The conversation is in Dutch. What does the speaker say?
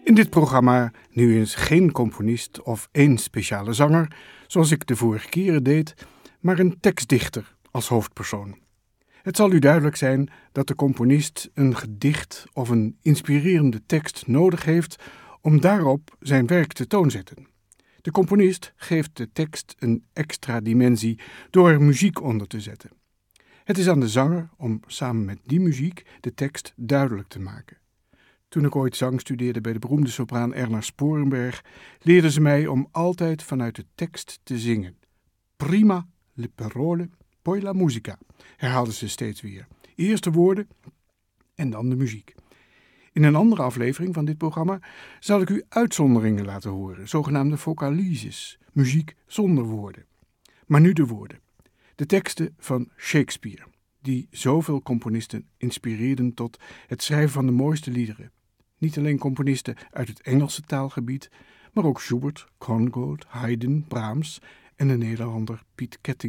In dit programma nu eens geen componist of één speciale zanger, zoals ik de vorige keren deed, maar een tekstdichter als hoofdpersoon. Het zal u duidelijk zijn dat de componist een gedicht of een inspirerende tekst nodig heeft om daarop zijn werk te toonzetten. De componist geeft de tekst een extra dimensie door er muziek onder te zetten. Het is aan de zanger om samen met die muziek de tekst duidelijk te maken. Toen ik ooit zang studeerde bij de beroemde sopraan Erna Sporenberg, leerde ze mij om altijd vanuit de tekst te zingen. Prima le parole, poi la musica, herhaalde ze steeds weer. Eerst de woorden en dan de muziek. In een andere aflevering van dit programma zal ik u uitzonderingen laten horen, zogenaamde vocalises, muziek zonder woorden. Maar nu de woorden. De teksten van Shakespeare, die zoveel componisten inspireerden tot het schrijven van de mooiste liederen. Niet alleen componisten uit het Engelse taalgebied, maar ook Schubert, Congold, Haydn, Brahms en de Nederlander Piet Ketting.